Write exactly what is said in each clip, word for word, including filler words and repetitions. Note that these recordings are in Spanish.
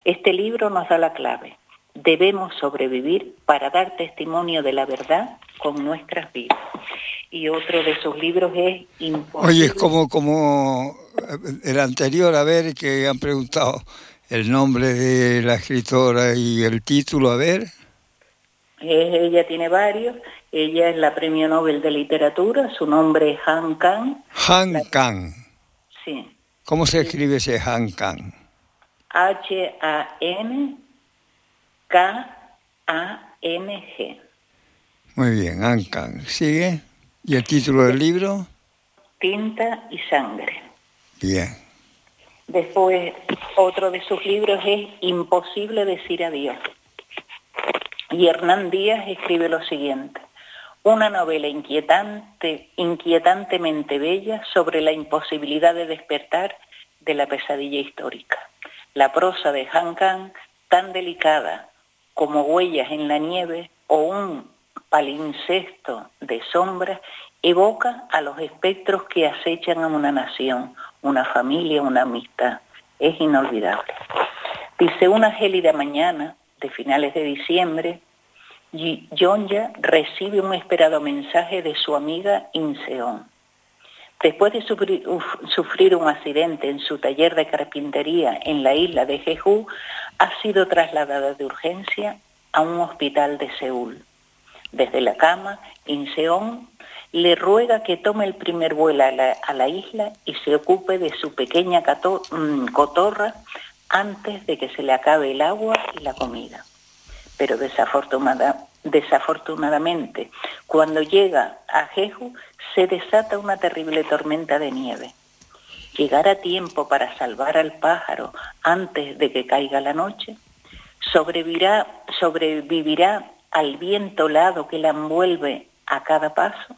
Este libro nos da la clave. Debemos sobrevivir para dar testimonio de la verdad con nuestras vidas. Y otro de sus libros es Imposible. Oye, es como, como el anterior, a ver, que han preguntado el nombre de la escritora y el título, a ver. Ella tiene varios. Ella es la Premio Nobel de Literatura. Su nombre es Han Kang. Han la... Kang. Sí. ¿Cómo se escribe ese Han Kang? H A N K A N G. Muy bien, Han Kang. ¿Sigue? ¿Y el título del libro? Tinta y sangre. Bien. Después, otro de sus libros es Imposible decir adiós. Y Hernán Díaz escribe lo siguiente: una novela inquietante, inquietantemente bella sobre la imposibilidad de despertar de la pesadilla histórica. La prosa de Han Kang, tan delicada como Huellas en la nieve o un palincesto de sombras, evoca a los espectros que acechan a una nación, una familia, una amistad. Es inolvidable. Dice: una gélida mañana de finales de diciembre, Yonya recibe un esperado mensaje de su amiga Inseon. Después de sufrir, uf, sufrir un accidente en su taller de carpintería en la isla de Jeju, ha sido trasladada de urgencia a un hospital de Seúl. Desde la cama, Inseon le ruega que tome el primer vuelo a la, a la isla y se ocupe de su pequeña cato, mmm, cotorra antes de que se le acabe el agua y la comida. Pero desafortunada, desafortunadamente, cuando llega a Jeju, se desata una terrible tormenta de nieve. ¿Llegar a tiempo para salvar al pájaro antes de que caiga la noche? ¿Sobrevivirá, sobrevivirá al viento helado que la envuelve a cada paso?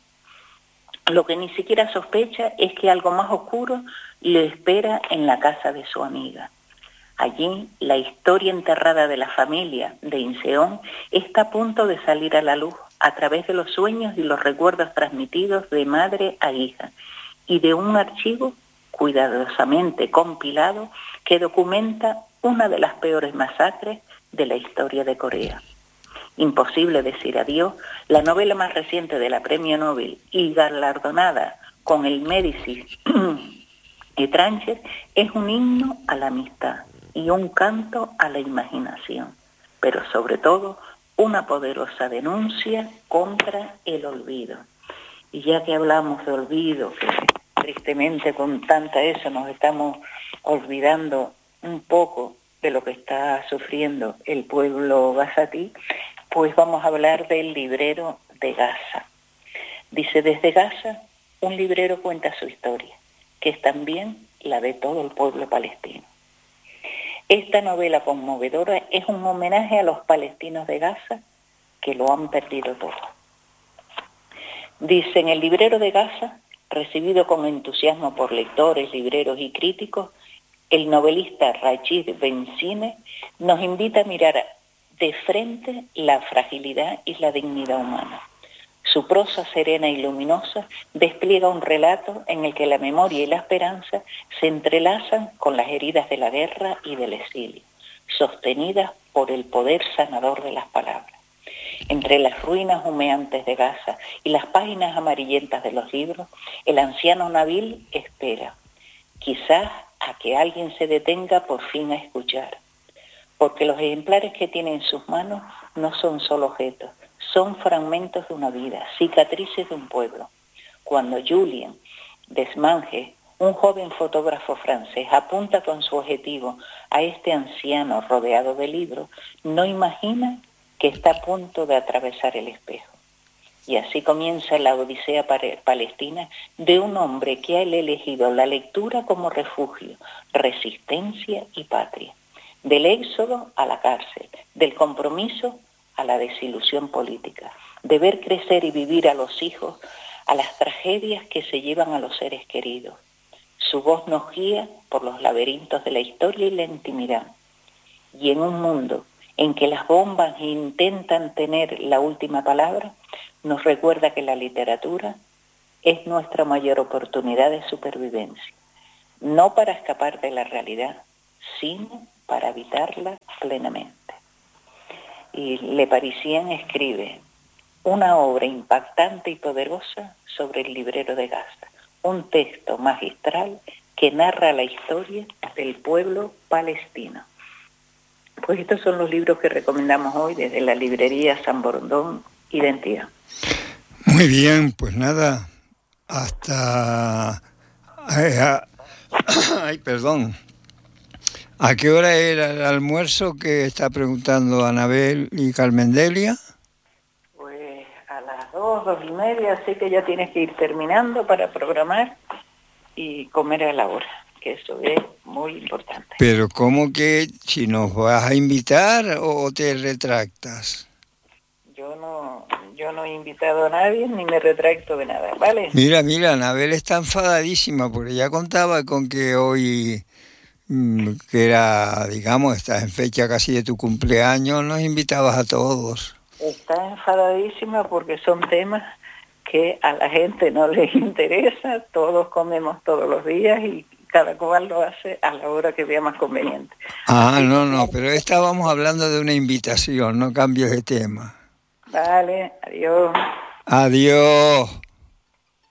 Lo que ni siquiera sospecha es que algo más oscuro le espera en la casa de su amiga. Allí, la historia enterrada de la familia de Inseon está a punto de salir a la luz a través de los sueños y los recuerdos transmitidos de madre a hija y de un archivo cuidadosamente compilado que documenta una de las peores masacres de la historia de Corea. Imposible decir adiós, la novela más reciente de la Premio Nobel y galardonada con el Médicis Étranger, es un himno a la amistad y un canto a la imaginación, pero sobre todo una poderosa denuncia contra el olvido. Y ya que hablamos de olvido, que tristemente con tanta eso nos estamos olvidando un poco de lo que está sufriendo el pueblo gazatí, pues vamos a hablar del librero de Gaza. Dice: desde Gaza, un librero cuenta su historia, que es también la de todo el pueblo palestino. Esta novela conmovedora es un homenaje a los palestinos de Gaza que lo han perdido todo. Dice: en el librero de Gaza, recibido con entusiasmo por lectores, libreros y críticos, el novelista Rachid Ben-Sine nos invita a mirar de frente la fragilidad y la dignidad humana. Su prosa serena y luminosa despliega un relato en el que la memoria y la esperanza se entrelazan con las heridas de la guerra y del exilio, sostenidas por el poder sanador de las palabras. Entre las ruinas humeantes de Gaza y las páginas amarillentas de los libros, el anciano Nabil espera, quizás a que alguien se detenga por fin a escuchar, porque los ejemplares que tiene en sus manos no son solo objetos, son fragmentos de una vida, cicatrices de un pueblo. Cuando Julien Desmange, un joven fotógrafo francés, apunta con su objetivo a este anciano rodeado de libros, no imagina que está a punto de atravesar el espejo. Y así comienza la odisea palestina de un hombre que ha elegido la lectura como refugio, resistencia y patria. Del éxodo a la cárcel, del compromiso a la desilusión política, de ver crecer y vivir a los hijos, a las tragedias que se llevan a los seres queridos. Su voz nos guía por los laberintos de la historia y la intimidad. Y en un mundo en que las bombas intentan tener la última palabra, nos recuerda que la literatura es nuestra mayor oportunidad de supervivencia, no para escapar de la realidad, sino para habitarla plenamente. Y Le Parisien escribe una obra impactante y poderosa sobre el librero de Gaza, un texto magistral que narra la historia del pueblo palestino. Pues estos son los libros que recomendamos hoy desde la librería San Borondón Identidad. Muy bien, pues nada, hasta... Ay, ay, perdón. ¿A qué hora era el almuerzo que está preguntando Anabel y Carmen Delia? Pues a las dos, dos y media, así que ya tienes que ir terminando para programar y comer a la hora, que eso es muy importante. Pero ¿cómo que si nos vas a invitar o te retractas? Yo no, yo no he invitado a nadie ni me retracto de nada, ¿vale? Mira, mira, Anabel está enfadadísima porque ya contaba con que hoy, que era, digamos, estás en fecha casi de tu cumpleaños, nos invitabas a todos. Está enfadadísima porque son temas que a la gente no les interesa, todos comemos todos los días y cada cual lo hace a la hora que vea más conveniente. Ah, no, no, pero estábamos hablando de una invitación, no cambies de tema. Vale, adiós. Adiós.